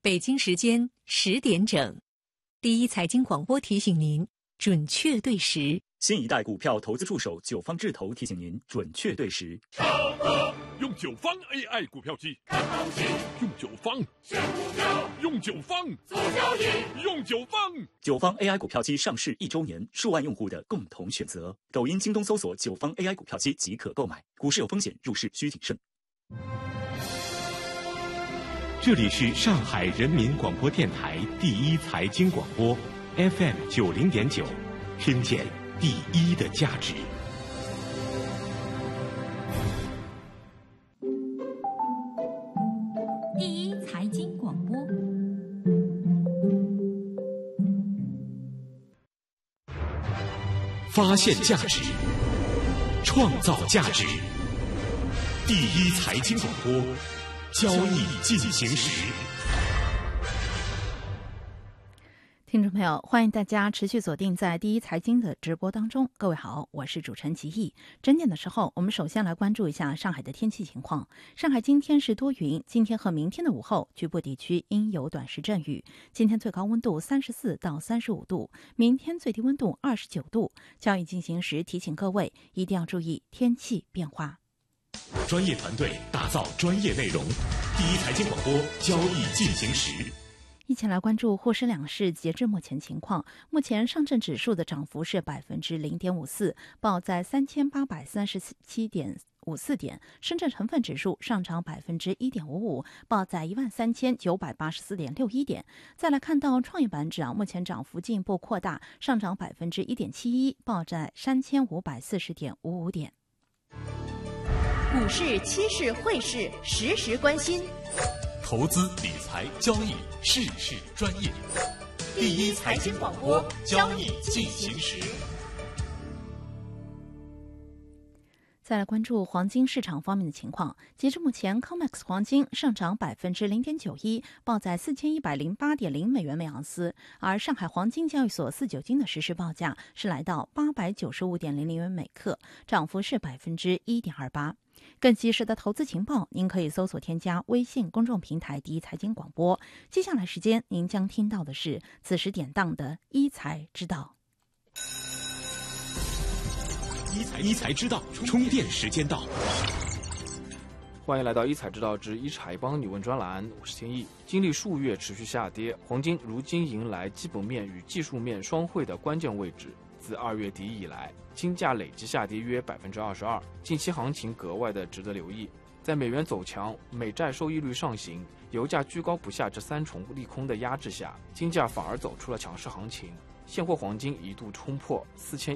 北京时间10点整，第一财经广播提醒您准确对时。 新一代股票投资助手九方智投提醒您准确对时。 用九方 AI 股票机看行情，用九方选股票，用九方做交易，用九方。 九方 AI 股票机上市1周年，数万用户的共同选择。抖音、京东搜索九方 AI 股票机即可购买。股市有风险，入市需谨慎。 这里是上海人民广播电台第一财经广播 FM 90.9，听见第一的价值。 第一财经广播， 发现价值，创造价值。第一财经广播，交易进行时。 听众朋友，欢迎大家持续锁定在第一财经的直播当中。各位好，我是主持人齐毅。整点的时候，我们首先来关注一下上海的天气情况。上海今天是多云，今天和明天的午后，局部地区应有短时阵雨。今天最高温度34到35度，明天最低温度29度。交易进行时，提醒各位一定要注意天气变化。 专业团队打造专业内容，第一财经广播，交易进行时。 一起来关注沪深两市截至目前情况。目前上证指数的涨幅是0.54%，报在3837.54点；深圳成分指数上涨1.55%，报在13984.61点。再来看到创业板指目前涨幅进一步扩大，上涨1.71%，报在3540.55点。 股市、期市、汇市，时时关心。 投资理财交易，事事专业。 第一财经广播，交易进行时。 再来关注黄金市场方面的情况。截至目前 COMEX 黄金上涨0.91%，报在4108.0美元每盎司，而上海黄金交易所4-9金的实时报价是来到895.00元每克，涨幅是1.28%。更及时的投资情报，您可以搜索添加微信公众平台第一财经广播。接下来时间，您将听到的是此时典当的一财之道。 一财之道，充电时间到。 欢迎来到一财之道之一财帮你问专栏，我是天意。经历数月持续下跌，黄金如今迎来基本面与技术面双汇的关键位置。自2月底以来，金价累计下跌约22%，近期行情格外的值得留意。在美元走强、美债收益率上行、油价居高不下这3重利空的压制下，金价反而走出了强势行情。现货黄金一度冲破4100